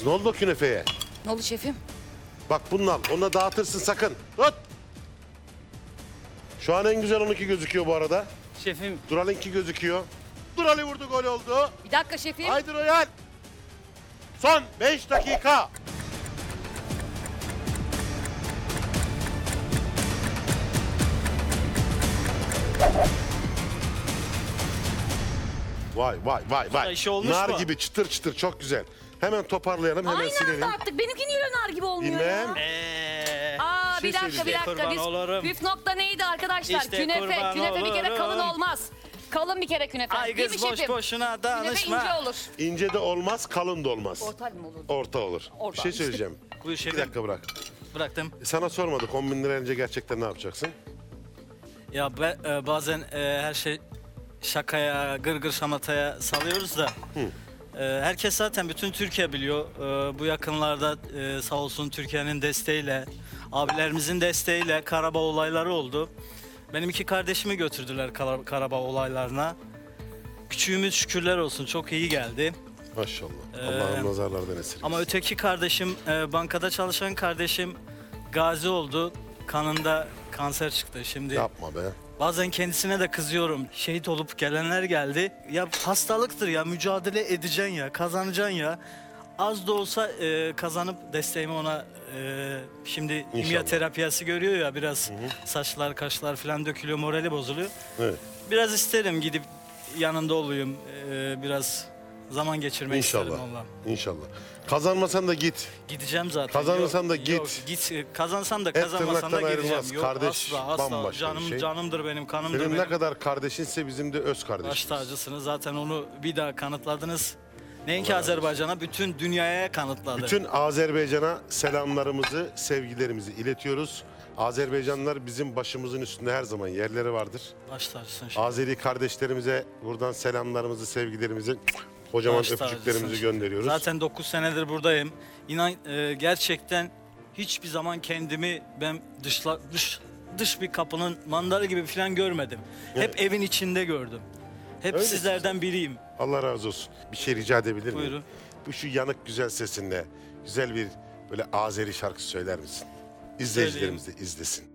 Ne oldu o künefeye? Ne oldu şefim? Bak bunu al. Onu da dağıtırsın sakın. Tut. Şu an en güzel onunki gözüküyor bu arada. Şefim Dural'ınki gözüküyor. Dural vurdu, gol oldu. Bir dakika şefim. Haydi Royal. Son 5 dakika. Vay vay vay vay. işi olmuş Nar mu? gibi çıtır çıtır, çok güzel. Hemen toparlayalım, hemen Aynı silelim. anda attık. Benimki niye nar gibi olmuyor Bilmem. ya? Aa Bir bir şey dakika bir söyleyeceğim. dakika. Kurban olurum. Püf nokta neydi arkadaşlar? İşte Künefe. kurban Künefe bir kere kalın olurum. olmaz. Kalın bir kere künefe. ay Değil mi kız boş şefim? boşuna Künefe danışma. ince olur. İnce de olmaz, kalın da olmaz. Orta mı olur? Orta olur. Orta. Bir şey söyleyeceğim. Buyur Bir şefim. dakika bırak. Bıraktım. Sana sormadık, 10 bin lira önce gerçekten ne yapacaksın? Ya bazen her şey şakaya, gırgır şamataya salıyoruz da. Herkes zaten bütün Türkiye biliyor. Bu yakınlarda sağ olsun Türkiye'nin desteğiyle, abilerimizin desteğiyle Karabağ olayları oldu. Benim 2 kardeşimi götürdüler Karabağ olaylarına. Küçüğümüz şükürler olsun çok iyi geldi. Maşallah. Allah'ın nazarlardan esirgesin. Ama öteki kardeşim, bankada çalışan kardeşim gazi oldu. Kanında kanser çıktı şimdi. Yapma be. Bazen kendisine de kızıyorum. Şehit olup gelenler geldi. Ya hastalıktır ya, mücadele edeceksin ya, kazanacaksın ya. Az da olsa kazanıp desteğimi ona şimdi kimya terapiyası görüyor ya, biraz saçlar, kaşlar falan dökülüyor, morali bozuluyor. Evet. Biraz isterim gidip yanında olayım, biraz zaman geçirmek isterim İnşallah. onunla. İnşallah. Kazanmasan da git. Gideceğim zaten. Kazanırsan da Yok, git. kazansam da Et kazanmasam da tırnaktan gideceğim. ayrılmaz. Yok, Kardeş asla bambaşka bir canım, şey. canımdır benim, kanımdır Senin benim. ne kadar kardeşinse bizim de öz Baş kardeşimiz. tacısınız. Zaten onu bir daha kanıtladınız. Neyin ki Allah razı olsun. Azerbaycan'a, bütün dünyaya kanıtladı. Bütün Azerbaycan'a selamlarımızı, sevgilerimizi iletiyoruz. Azerbaycanlılar bizim başımızın üstünde her zaman yerleri vardır. Baş tacısın. şimdi. Azeri kardeşlerimize buradan selamlarımızı, sevgilerimizi, kocaman Baş öpücüklerimizi tacısın. gönderiyoruz. Zaten 9 senedir buradayım. İnan gerçekten hiçbir zaman kendimi ben dış bir kapının mandarı gibi falan görmedim. Evet. Hep evin içinde gördüm. Hep Öylesin sizlerden biriyim. Allah razı olsun. Bir şey rica edebilir miyim? Buyurun. Bu şu yanık güzel sesinle güzel bir böyle Azeri şarkı söyler misin? İzleyicilerimiz de izlesin.